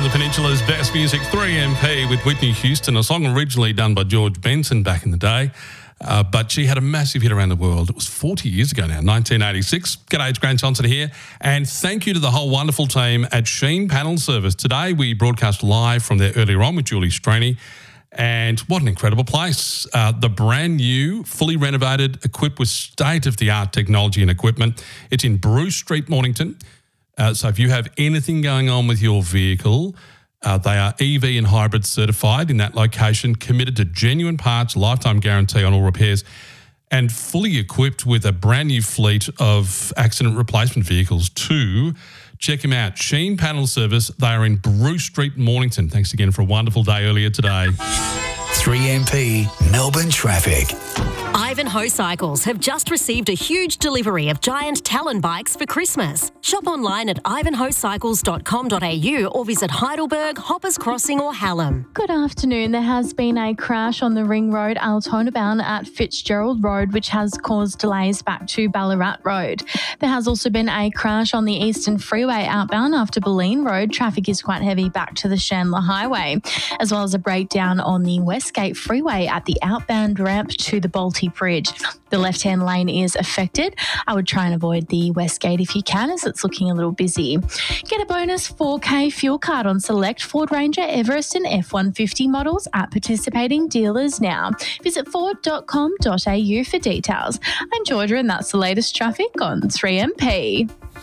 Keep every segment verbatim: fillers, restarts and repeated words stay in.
the Peninsula's best music, three M P with Whitney Houston, a song originally done by George Benson back in the day, uh, but she had a massive hit around the world. It was forty years ago now, nineteen eighty-six. G'day, it's Grant Johnson here, and thank you to the whole wonderful team at Sheen Panel Service. Today we broadcast live from there earlier on with Julie Straney, and what an incredible place. Uh, the brand new, fully renovated, equipped with state-of-the-art technology and equipment. It's in Bruce Street, Mornington. Uh, so if you have anything going on with your vehicle, uh, they are E V and hybrid certified in that location, committed to genuine parts, lifetime guarantee on all repairs, and fully equipped with a brand new fleet of accident replacement vehicles too. Check them out. Sheen Panel Service. They are in Bruce Street, Mornington. Thanks again for a wonderful day earlier today. three M P Melbourne traffic. Ivanhoe Cycles have just received a huge delivery of giant Talon bikes for Christmas. Shop online at ivanhoe cycles dot com dot a u or visit Heidelberg, Hoppers Crossing or Hallam. Good afternoon. There has been a crash on the Ring Road, Altona bound at Fitzgerald Road, which has caused delays back to Ballarat Road. There has also been a crash on the Eastern Freeway outbound after Bulleen Road. Traffic is quite heavy back to the Chandler Highway, as well as a breakdown on the Westgate Freeway at the outbound ramp to the Balti Bridge. The left-hand lane is affected. I would try and avoid the Westgate if you can, as it's looking a little busy. Get a bonus four K fuel card on select Ford Ranger, Everest and F one fifty models at participating dealers now. Visit ford dot com dot a u for details. I'm Georgia and that's the latest traffic on three M P.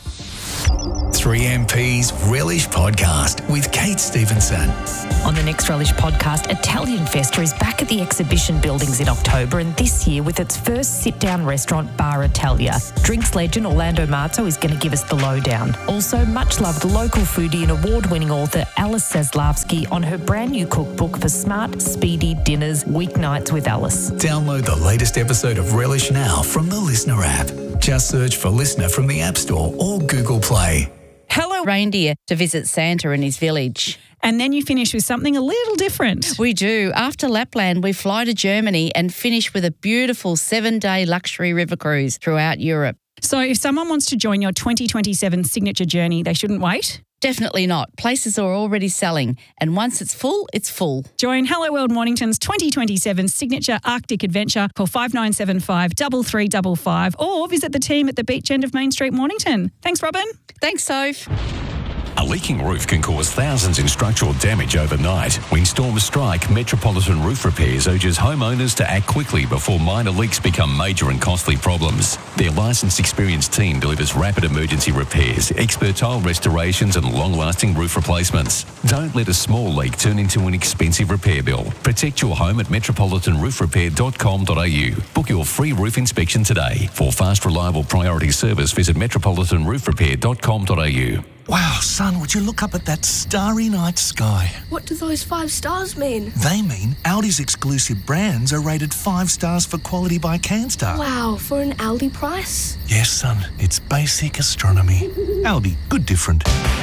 three M P's Relish Podcast with Kate Stevenson. On the next Relish Podcast, Italian Festa is back at the exhibition buildings in October, and this year with its first sit-down restaurant, Bar Italia. Drinks legend Orlando Marzo is going to give us the lowdown. Also, much-loved local foodie and award-winning author Alice Zaslavsky on her brand new cookbook for smart, speedy dinners, weeknights with Alice. Download the latest episode of Relish now from the Listener app. Just search for Listener from the App Store or Google Play. Hello, reindeer to visit Santa in his village. And then you finish with something a little different. We do. After Lapland, we fly to Germany and finish with a beautiful seven-day luxury river cruise throughout Europe. So if someone wants to join your twenty twenty-seven signature journey, they shouldn't wait? Definitely not. Places are already selling, and once it's full, it's full. Join Hello World Mornington's twenty twenty-seven signature Arctic adventure. Call five nine seven five, three three five five or visit the team at the beach end of Main Street, Mornington. Thanks, Robin. Thanks, Soph. A leaking roof can cause thousands in structural damage overnight. When storms strike, Metropolitan Roof Repairs urges homeowners to act quickly before minor leaks become major and costly problems. Their licensed, experienced team delivers rapid emergency repairs, expert tile restorations and long-lasting roof replacements. Don't let a small leak turn into an expensive repair bill. Protect your home at metropolitan roof repair dot com dot a u. Book your free roof inspection today. For fast, reliable priority service, visit metropolitan roof repair dot com dot a u. Wow, son, would you look up at that starry night sky? What do those five stars mean? They mean Aldi's exclusive brands are rated five stars for quality by Canstar. Wow, for an Aldi price? Yes, son, it's basic astronomy. Aldi, good different.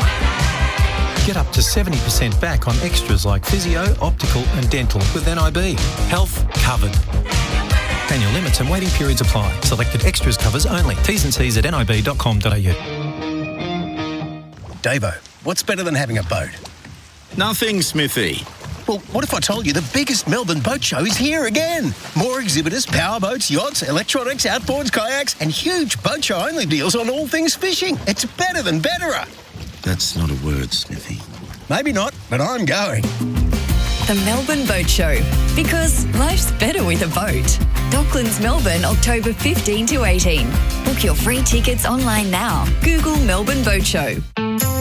Get up to seventy percent back on extras like physio, optical and dental with N I B. Health covered. Annual limits and waiting periods apply. Selected extras covers only. T's and C's at n i b dot com dot a u. Davo, what's better than having a boat? Nothing, Smithy. Well, what if I told you the biggest Melbourne boat show is here again? More exhibitors, powerboats, yachts, electronics, outboards, kayaks, and huge boat show only deals on all things fishing. It's better than betterer. That's not a word, Smithy. Maybe not, but I'm going. The Melbourne Boat Show, because life's better with a boat. Docklands, Melbourne, October fifteenth to eighteenth. Book your free tickets online now. Google Melbourne Boat Show.